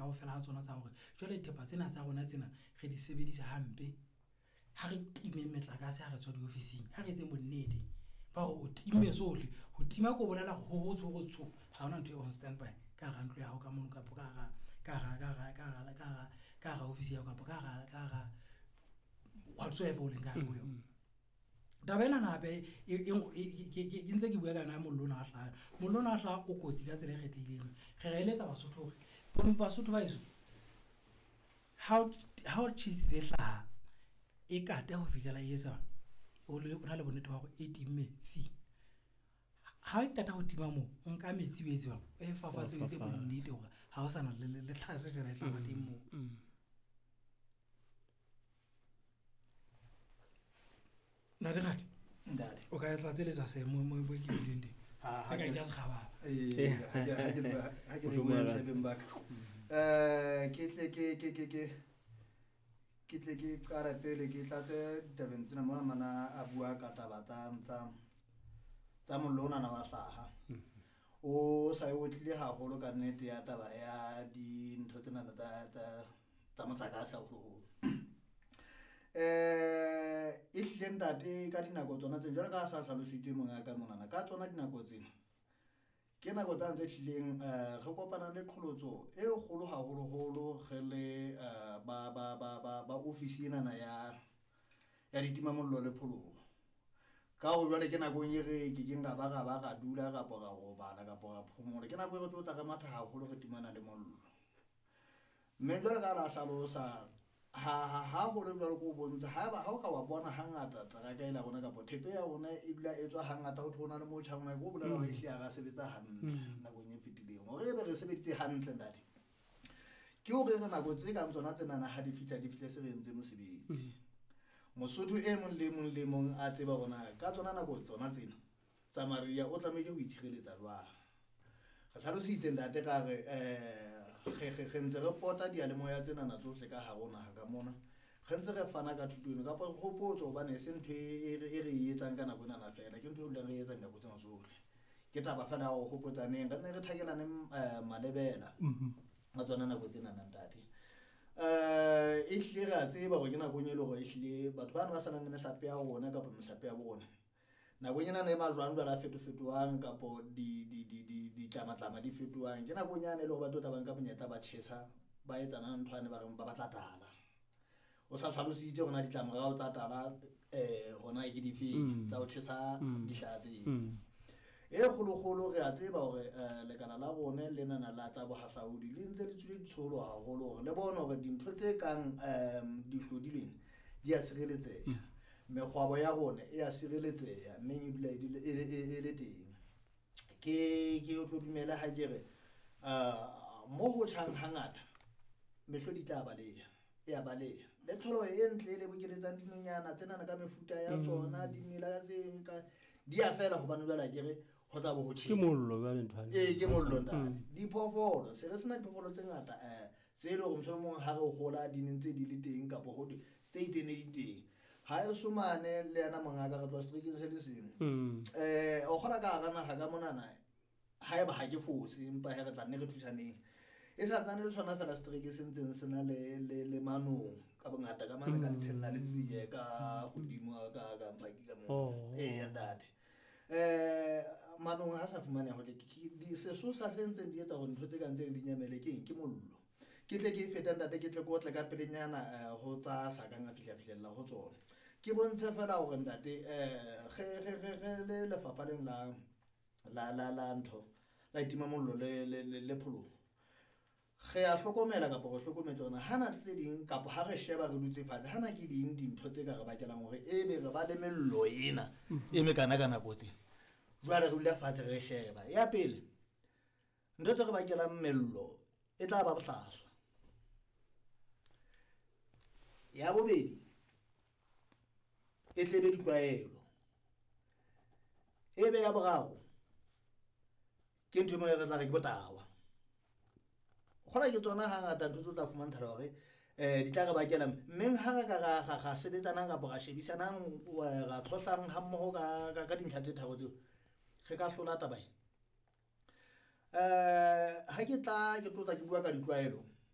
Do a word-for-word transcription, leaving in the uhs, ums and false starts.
kao fela ha tsona tsa hore jwale dithepa tsena tsa rona tsena re di sebedisa hampe ha re time metlakase ha re tswa diofising ha re etse bonnete ba o time sohle ho tima ko bolela ho ho tsho go tsho ha ona ntho e on standby ka ga ntlo ya ho ka mono ka ka ga ka ga ka ga ka ga ka ga ka ga ofisi ya ka ka ga ka ga whatsoever o lenga ho yo dabena na be e ntse ke bua kana mollo na hla mollo na hla o kotsi ka tsela e kgethileng re re eletsa basotho hore bo basotho ba iso how how cheese e hla e ka ta ho fitela yesa o le ona le bonete ba go e timme fi ha e tata ho tima mo nka metsi o etse ba e fafatse o etse bonnete hore ha o sana le le tlhase fela e tla ba teng mo na re gati ndale o ka etla tseletsa se mo mo bo ke dinde se ka just khaba eh ha ke ha ke ha ke mo shebeng ba eh ke tle ke ke ke ke ke tle ke tsara pele ke tlatse tabeng tsena mona mana a bua ka taba tsa tsa tsa molona na ba hlaha o sa o tlile haholo ka nnete ya taba ya di ntho tsena tsa tsa tsa motlakase ho eh ihlendate ka dinako tsona tse jwale ka sa hlalositse monga ka monana ka tsona dinako tsena ke nako tsa ntse hlileng eh re kopana le qholotso e kgolo haholo holo re le ba ba ba ba ba ofisi ena ya ya ditima mollo le pholo ka o jwale ke nako e re ke ke nga ba ga ba ga dula ga pora go bala ka pora phomolo ke nako e re tlo tla ka matha haholo re timana le mollo mme jwale ka la hlalosa ha ha ha ho le jwalo go bontsha ha ba ha o ka wa bona hangata tra ka ila bona ka pothepe ya bona e bila e tswa hangata ho thona le mo tshangwa go bolela re hlia ga sebetsa hantle nako e fetileng hore be re sebeditse hantle ndadi ke o re re nako tse ka tsona tsena na ha di fitla di fitla se re entse mosebetsi mosotho e mong le mong le mong a tseba bona ka tsona nako tsona tsena tsa maria o tlameile ho itshireletsa jwa ga tlhalositse ndate ka re eh ge ge ge ntse re pota dia le moya tsena na tsohle ka ha rona ga mona ge ntse re fana ka thutweni ka pa go potso bane se ntwe e re e etsang kana bona na fela ke ntwe le re etsang nako tsena tsohle ke taba fela go hopotsaneng re ne re thakelane malebela ga tsona nako tsena na ntate eh e hle ra tseba go ke nako nyelo go e hle batho bana ba sana le mehlape ya rona ka pa mehlape ya bona nako nyana ne ma jwang jwala feto fetoang ka po di di di di di tlamatlama di fetoang ke nako nyane le go ba tota bang ka bonyeta ba tshesa ba etsana nthwane ba re ba batla tala o sa tlhalositse gona di tlamorao tsa tala eh hona ke di fe tsa o tshesa di hlatse e kholo kholo re a tseba hore lekana la rone le nana la tsa bohahlaudi le ntse le tswile ditsholo haholo hore le bona hore dintho tse kang di hlodileng di a sireletseha mekgwabo ya rona e a sireletseha mme e dula e le teng ke ke o tlo dumela ha ke re a mo ho tshang hangata mehlo di tla baleha e a baleha le tlholo e ntle le bokeletsang dinonyana tsena ka mefuta ya tsona dimela tse nka di a fela ho bana jwala ke re ho tla bo ho ke mollo ba ntwana e ke mollo ntana di phofolo se re sena diphoofolo tse ngata eh se le go mhlomong ha re gola di ntse di le teng ka bo ho tse itsene di teng ha e sumane le yana mongaka re tlo streaking se le seng eh o khola ka gana ha ka monana ha e ba ha ke fose empa he re tla nne re thusaneng e sa tsane le sona fela streaking se ntseng sena le le le manong ka bongata ka mana ka tshella le tsiye ka hodimo ka ka mpaki ka mo eh ya date eh manong ha sa fumane ho di se so sa sentse di etsa go ntho tse ka ntse di nyamele ke ke mollo ke tle ke feta ndate ke tle go tla ka pelenyana ho tsa sa ka nga fihla fihlella ho tsona ke bontshe fela hore ndate eh ge ge ge le le fapaleng la la la la ntho la itima mollo le le le pholo ge a hlokomela ka go hlokomela tsona hana tse ding ka ha re sheba re dutse fatshe hana ke ding dintho tse ka re bakelang hore ebe re ba le mello ena e me kana kana botse jwale re dula fatshe re sheba ya pele ntho tse re bakelang mello e tla ba bohlaswa ya bobedi e tlebe ditlwaelo ebe ya boraro ke ntho mo le tla re ke botawa khola ke tsona ha ngata ntho tla fumantshela hore eh di tla re bakela mmeng ha re ka ga ga sebetsana ka bo ga shebisanang ga tlhohlang ha mmoho ka ka dintlha tse tharo tseo ge ka hlola tabai eh ha ke tla ke tlotla ke bua ka ditlwaelo